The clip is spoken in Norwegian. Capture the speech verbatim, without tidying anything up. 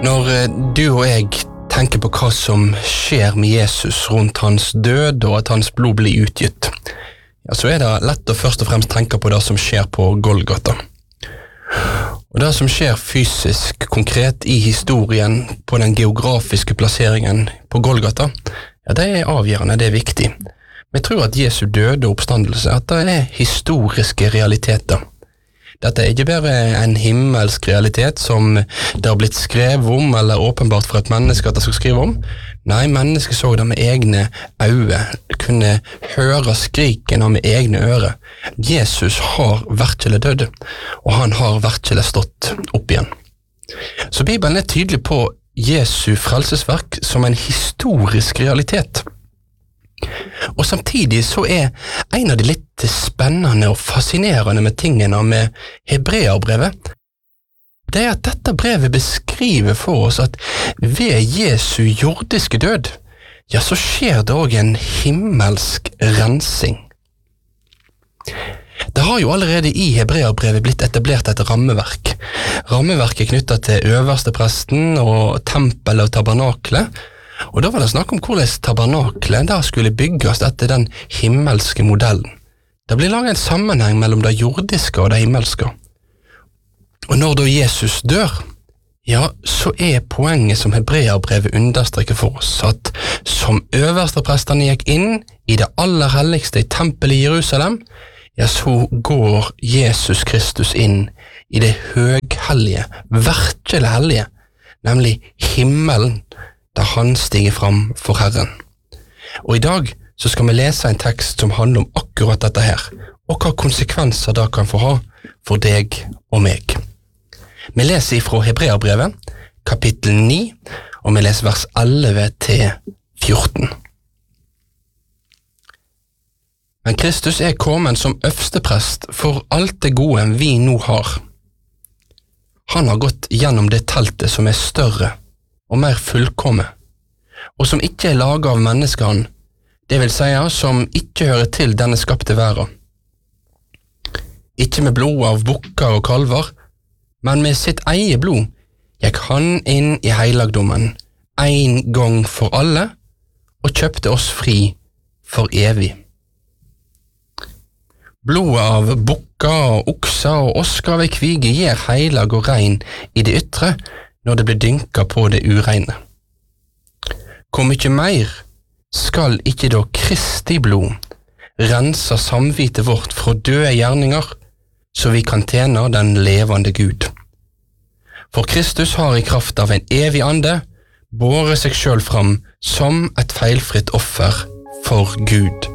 Når du og jeg tenker på hva som skjer med Jesus rundt hans død og at hans blod blir utgitt, ja, så er det lett å først og fremst tenke på det som skjer på Golgata. Og det som skjer fysisk, konkret i historien på den geografiske plasseringen på Golgata, ja, det er avgjørende, det er viktig. Men jeg tror at Jesu døde oppstandelse, at det er historiske realiteter. Dette er ikke bare en himmelsk realitet som det har blitt skrevet om, eller åpenbart for et menneske at det skal skrive om. Nei, mennesket så det med egne øyne, kunne høre skriken med egne ører. Jesus har virkelig dødd, og han har virkelig stått opp igjen. Så Bibelen er tydelig på Jesu frelsesverk som en historisk realitet. Og samtidig så er en av de litt spennende og fascinerende med tingene med Hebreerbrevet, det er at dette brevet beskriver for oss at ved Jesu jordiske død, ja, så skjer det også en himmelsk rensing. Det har jo allerede i Hebreerbrevet blitt etablert et rammeverk. Rammeverket knyttet til øverste presten og tempelet og tabernaklet, og da var det snakk om hvordan tabernaklet da skulle bygges etter den himmelske modellen. Det blir laget en sammenheng mellom det jordiske og det himmelske. Og når da Jesus dør, ja, så er poenget som Hebreerbrevet understreker for oss, at som øverste prestene gikk inn i det aller helligste i tempelet i Jerusalem, ja, så går Jesus Kristus inn i det høghellige, virkelig hellige, nemlig himmelen, da han stiger fram for Herren. Og i dag så skal vi lese en tekst som handler om akkurat dette her, og hva konsekvenser det kan få ha for deg og meg. Vi leser fra Hebreerbrevet, kapittel ni, og vi leser vers elleve til fjorten. Men Kristus er kommet som øversteprest for alt det gode vi nå har. Han har gått gjennom det teltet som er større og mer fullkomme, og som ikke er laget av menneskene, det vil si som ikke hører til denne skapte verden. Ikke med blod av bukker og kalver, men med sitt eget blod gikk han inn i heilagdommen en gang for alle, og kjøpte oss fri for evig. Blodet av bukker og okser og osker ved kvige gir heilag og rein i det ytre, når det blir dynket på det ureine. Hvor mye mer skal ikke da Kristi blod rense samvitet vårt fra døde gjerninger, så vi kan tjene den levende Gud? For Kristus har i kraft av en evig ande båret seg selv fram som et feilfritt offer for Gud.